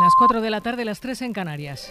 Las 4 de la tarde, las 3 en Canarias.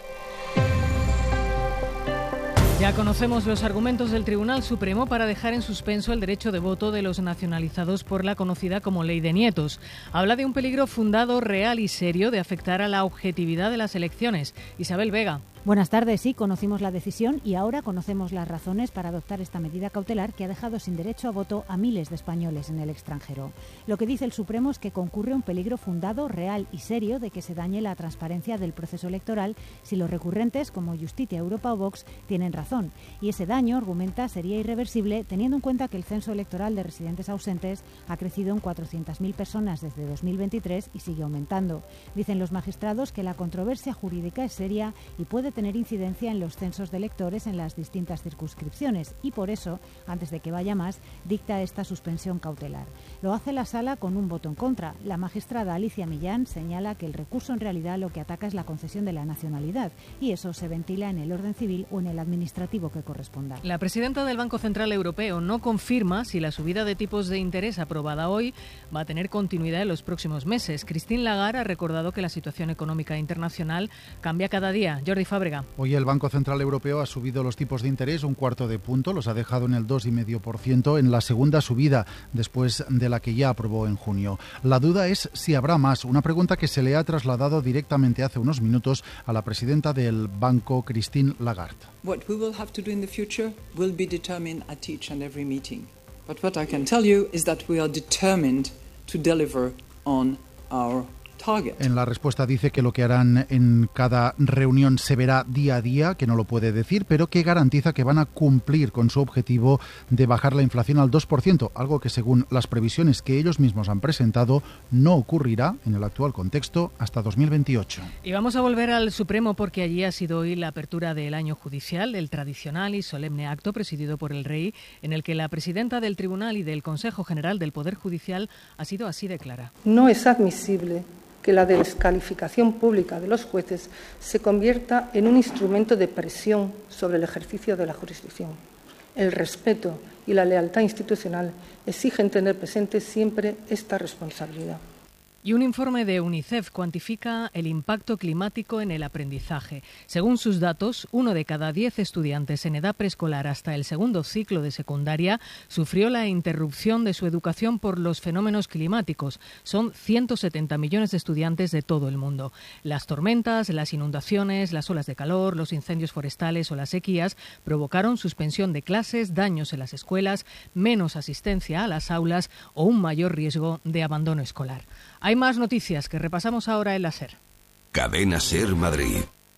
Ya conocemos los argumentos del Tribunal Supremo para dejar en suspenso el derecho de voto de los nacionalizados por la conocida como Ley de Nietos. Habla de un peligro fundado, real y serio de afectar a la objetividad de las elecciones. Isabel Vega. Buenas tardes. Sí, conocimos la decisión y ahora conocemos las razones para adoptar esta medida cautelar que ha dejado sin derecho a voto a miles de españoles en el extranjero. Lo que dice el Supremo es que concurre un peligro fundado, real y serio de que se dañe la transparencia del proceso electoral si los recurrentes, como Justicia, Europa o Vox, tienen razón. Y ese daño, argumenta, sería irreversible teniendo en cuenta que el censo electoral de residentes ausentes ha crecido en 400.000 personas desde 2023 y sigue aumentando. Dicen los magistrados que la controversia jurídica es seria y puede tener incidencia en los censos de electores en las distintas circunscripciones y por eso, antes de que vaya más, dicta esta suspensión cautelar. Lo hace la Sala con un voto en contra. La magistrada Alicia Millán señala que el recurso en realidad lo que ataca es la concesión de la nacionalidad y eso se ventila en el orden civil o en el administrativo que corresponda. La presidenta del Banco Central Europeo no confirma si la subida de tipos de interés aprobada hoy va a tener continuidad en los próximos meses. Christine Lagarde ha recordado que la situación económica internacional cambia cada día. Jordi Fábrega. Hoy el Banco Central Europeo ha subido los tipos de interés un cuarto de punto, los ha dejado en el 2,5% en la segunda subida después de la que ya aprobó en junio. La duda es si habrá más, una pregunta que se le ha trasladado directamente hace unos minutos a la presidenta del banco, Christine Lagarde. What we will have to do in the future will be determined at each and every meeting. But what I can tell you is that we are determined to deliver on our target. En la respuesta dice que lo que harán en cada reunión se verá día a día, que no lo puede decir, pero que garantiza que van a cumplir con su objetivo de bajar la inflación al 2%, algo que según las previsiones que ellos mismos han presentado no ocurrirá en el actual contexto hasta 2028. Y vamos a volver al Supremo porque allí ha sido hoy la apertura del año judicial, el tradicional y solemne acto presidido por el Rey, en el que la presidenta del Tribunal y del Consejo General del Poder Judicial ha sido así de clara. No es admisible que la descalificación pública de los jueces se convierta en un instrumento de presión sobre el ejercicio de la jurisdicción. El respeto y la lealtad institucional exigen tener presente siempre esta responsabilidad. Y un informe de UNICEF cuantifica el impacto climático en el aprendizaje. Según sus datos, 1 de cada 10 estudiantes en edad preescolar hasta el segundo ciclo de secundaria sufrió la interrupción de su educación por los fenómenos climáticos. Son 170 millones de estudiantes de todo el mundo. Las tormentas, las inundaciones, las olas de calor, los incendios forestales o las sequías provocaron suspensión de clases, daños en las escuelas, menos asistencia a las aulas o un mayor riesgo de abandono escolar. Hay más noticias que repasamos ahora en la SER. Cadena SER Madrid.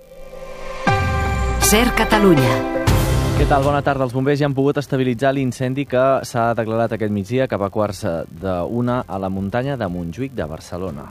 SER Catalunya. Què tal? Bona tarda. Els bombers ja han pogut estabilitzar l'incendi que s'ha declarat aquest migdia cap a quarts d'una a la muntanya de Montjuïc de Barcelona.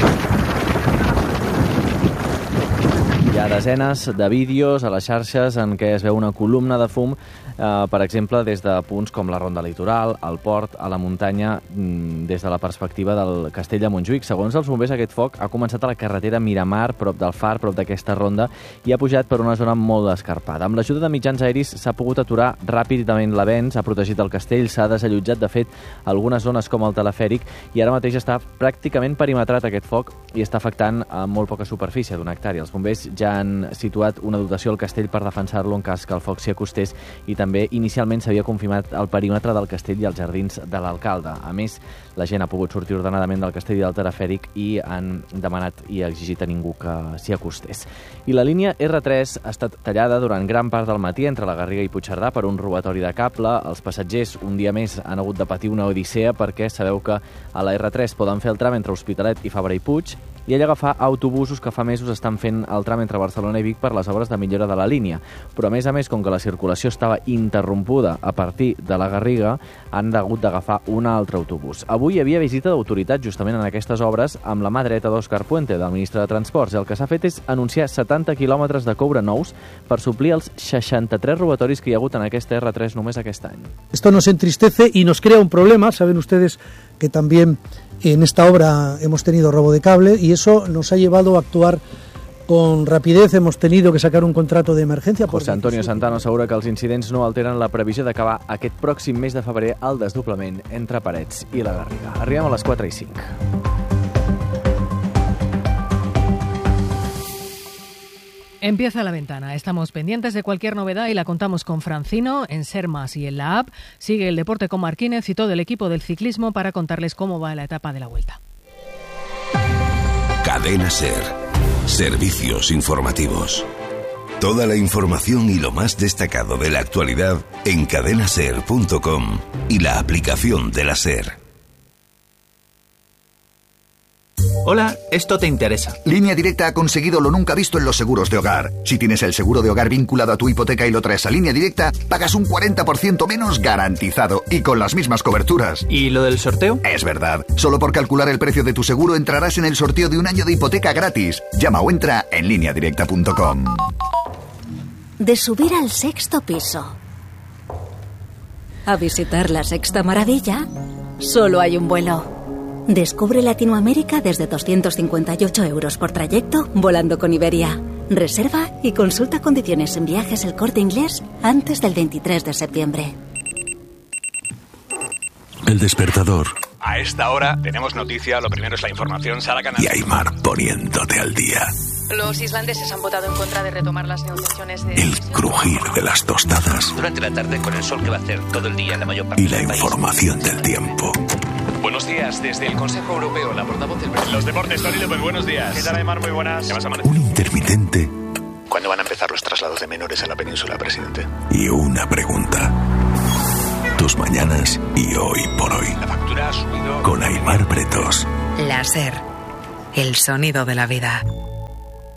Hi ha desenes de vídeos a les xarxes en què es veu una columna de fum, per exemple, des de punts com la Ronda Litoral, el port, a la muntanya, des de la perspectiva del castell de Montjuïc. Segons els bombers, aquest foc ha començat a la carretera Miramar, prop del far, prop d'aquesta ronda, i ha pujat per una zona molt escarpada. Amb l'ajuda de mitjans aeris s'ha pogut aturar ràpidament l'avenç, s'ha protegit el castell, s'ha desallotjat, de fet, algunes zones com el telefèric, i ara mateix està pràcticament perimetrat aquest foc i està afectant a molt poca superfície d'una hectàrea. Els bombers ja han situat una dotació al castell per defensar-lo en cas que el foc s'hi acostés i també inicialment s'havia confirmat el perímetre del castell i els jardins de l'alcalde. A més, la gent ha pogut sortir ordenadament del castell i del telefèric i han demanat i exigit a ningú que s'hi acostés. I la línia R3 ha estat tallada durant gran part del matí entre la Garriga i Puigcerdà per un robatori de cable. Els passatgers, un dia més, han hagut de patir una odissea perquè sabeu que a la R3 poden fer el tram entre Hospitalet i Fabra i Puig i allà agafar autobusos que fa mesos estan fent el tram entre Barcelona i Vic per les obres de millora de la línia. Però, a més, com que la circulació estava interrompuda a partir de la Garriga, han hagut d'agafar un altre autobús. Avui hi havia visita d'autoritat justament en aquestes obres amb la mà dreta d'Òscar Puente, del ministre de Transports. El que s'ha fet és anunciar 70 quilòmetres de coure nous per suplir els 63 robatoris que hi ha hagut en aquesta R3 només aquest any. Esto nos entristece y nos crea un problema. Saben ustedes que también en esta obra hemos tenido robo de cable y eso nos ha llevado a actuar con rapidez. Hemos tenido que sacar un contrato de emergencia. José Antonio Santano assegura que els incidents no alteren la previsió d'acabar aquest pròxim mes de febrer el desdoblament entre Parets i la Garriga. Arribem a les 4:05. Empieza la ventana. Estamos pendientes de cualquier novedad y la contamos con Francino en Ser Más y en la app. Sigue el deporte con Marquínez y todo el equipo del ciclismo para contarles cómo va la etapa de la Vuelta. Cadena Ser. Servicios informativos. Toda la información y lo más destacado de la actualidad en cadenaser.com y la aplicación de la Ser. Hola, esto te interesa. Línea Directa ha conseguido lo nunca visto en los seguros de hogar. Si tienes el seguro de hogar vinculado a tu hipoteca y lo traes a Línea Directa, pagas un 40% menos garantizado y con las mismas coberturas. ¿Y lo del sorteo? Es verdad. Solo por calcular el precio de tu seguro entrarás en el sorteo de un año de hipoteca gratis. Llama o entra en lineadirecta.com. De subir al 6º piso a visitar la Sexta Maravilla, solo hay un vuelo. Descubre Latinoamérica desde 258 € por trayecto volando con Iberia. Reserva y consulta condiciones en Viajes El Corte Inglés antes del 23 de septiembre. El despertador. A esta hora tenemos noticia, lo primero es la información, Sara Canal. Y Aymar poniéndote al día. Los islandeses han votado en contra de retomar las negociaciones de... El crujir de las tostadas. Durante la tarde con el sol que va a hacer todo el día en la mayor parte y la del país. Información del tiempo. Buenos días, desde el Consejo Europeo, la portavoz del... Los deportes, Tony López, buenos días. ¿Qué tal, Aymar? Muy buenas. ¿Qué vas a amanecer? Un intermitente. ¿Cuándo van a empezar los traslados de menores en la península, presidente? Y una pregunta. Tus mañanas y hoy por hoy. La factura ha subido... Con Aymar Bretos. La Ser. El sonido de la vida.